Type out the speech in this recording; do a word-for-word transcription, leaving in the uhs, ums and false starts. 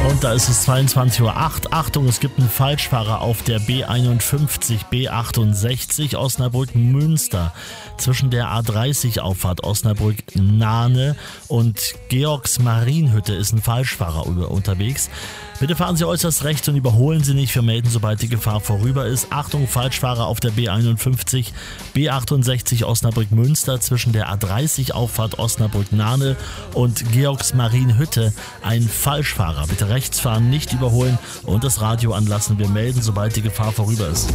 Und da ist es zweiundzwanzig Uhr acht. Achtung, es gibt einen Falschfahrer auf der B einundfünfzig, B achtundsechzig Osnabrück-Münster. Zwischen der A dreißig Auffahrt Osnabrück-Nahne und Georgs-Marienhütte ist ein Falschfahrer unterwegs. Bitte fahren Sie äußerst rechts und überholen Sie nicht. Wir melden, sobald die Gefahr vorüber ist. Achtung, Falschfahrer auf der B einundfünfzig, B achtundsechzig Osnabrück-Münster zwischen der A dreißig Auffahrt Osnabrück-Nahne und Georgs-Marienhütte. Ein Falschfahrer. Bitte rechts fahren, nicht überholen und das Radio anlassen. Wir melden, sobald die Gefahr vorüber ist.